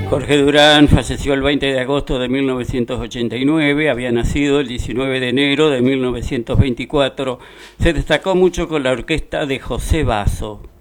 Jorge Durán falleció el 20 de agosto de 1989, había nacido el 19 de enero de 1924. Se destacó mucho con la orquesta de José Basso.